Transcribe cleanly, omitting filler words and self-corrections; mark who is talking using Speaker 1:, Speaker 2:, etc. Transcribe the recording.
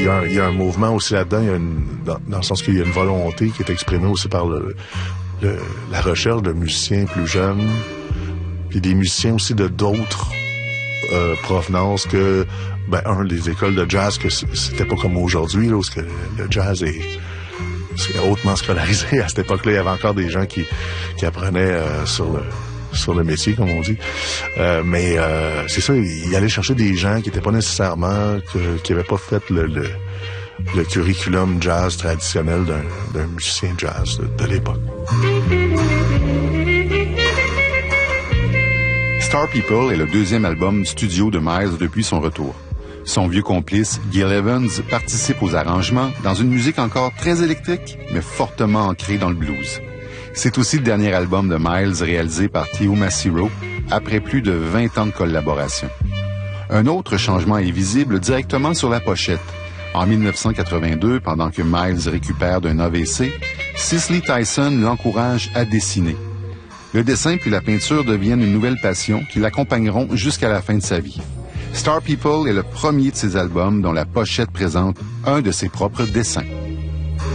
Speaker 1: il y a un mouvement aussi là-dedans, dans le sens qu'il y a une volonté qui est exprimée aussi par la recherche de musiciens plus jeunes, puis des musiciens aussi de d'autres provenances que, les écoles de jazz, que c'était pas comme aujourd'hui, là, où le jazz c'est hautement scolarisé. À cette époque-là, il y avait encore des gens qui apprenaient sur le métier, comme on dit. Mais c'est ça, il allait chercher des gens qui n'étaient pas nécessairement, qui n'avaient pas fait le curriculum jazz traditionnel d'un musicien jazz de l'époque.
Speaker 2: Star People est le deuxième album studio de Miles depuis son retour. Son vieux complice, Gil Evans, participe aux arrangements dans une musique encore très électrique, mais fortement ancrée dans le blues. C'est aussi le dernier album de Miles réalisé par Theo Macero, après plus de 20 ans de collaboration. Un autre changement est visible directement sur la pochette. En 1982, pendant que Miles récupère d'un AVC, Cicely Tyson l'encourage à dessiner. Le dessin puis la peinture deviennent une nouvelle passion qui l'accompagneront jusqu'à la fin de sa vie. Star People est le premier de ses albums dont la pochette présente un de ses propres dessins.